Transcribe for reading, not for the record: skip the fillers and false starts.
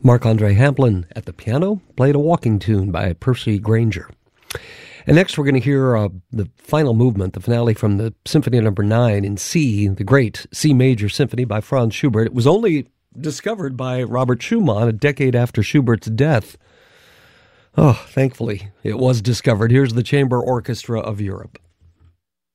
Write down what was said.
Marc-Andre Hamplin at the piano played a walking tune by Percy Grainger. And next we're going to hear the final movement, the finale from the Symphony No. 9 in C, the great C major symphony by Franz Schubert. It was only discovered by Robert Schumann a decade after Schubert's death. Oh, thankfully it was discovered. Here's the Chamber Orchestra of Europe.